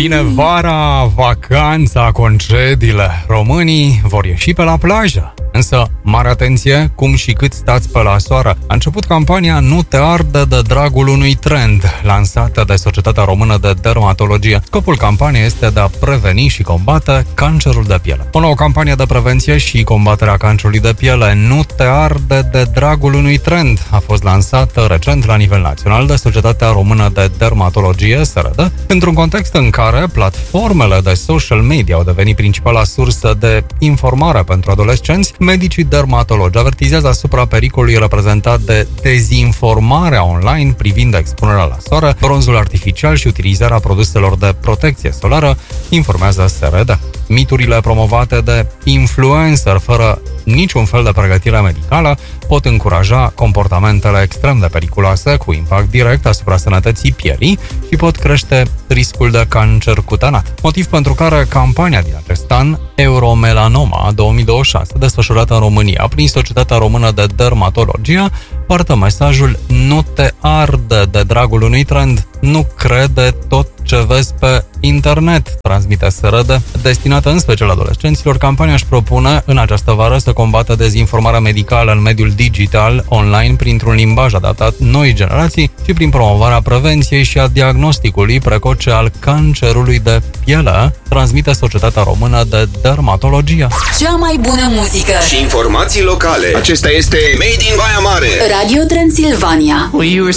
Vine vara, vacanța, concediile. Românii vor ieși pe la plajă. Însă, mare atenție, cum și cât stați pe la soară. A început campania Nu te arde de dragul unui trend, lansată de Societatea Română de Dermatologie. Scopul campaniei este de a preveni și combate cancerul de piele. O nouă campanie de prevenție și combaterea cancerului de piele, Nu te arde de dragul unui trend, a fost lansată recent la nivel național de Societatea Română de Dermatologie, SRD, într-un context în care platformele de social media au devenit principala sursă de informare pentru adolescenți. Medicii dermatologi avertizează asupra pericolului reprezentat de dezinformarea online privind expunerea la soare, bronzul artificial și utilizarea produselor de protecție solară, informează SRD. Miturile promovate de influencer fără niciun fel de pregătire medicală pot încuraja comportamentele extrem de periculoase cu impact direct asupra sănătății pielii și pot crește riscul de cancer cutanat. Motiv pentru care campania din acest an, Euromelanoma 2026, desfășurată în România prin Societatea Română de Dermatologie, poartă mesajul Nu te arde de dragul unui trend, nu crede tot ce vezi pe internet, transmite SRD. Destinată în special adolescenților, campania își propune în această vară să combată dezinformarea medicală în mediul digital, online, printr-un limbaj adaptat noi generații și prin promovarea prevenției și a diagnosticului precoce al cancerului de piele, transmite Societatea Română de Dermatologie. Cea mai bună muzică și informații locale. Acesta este Made in Baia Mare. Radio Transilvania. Well, you were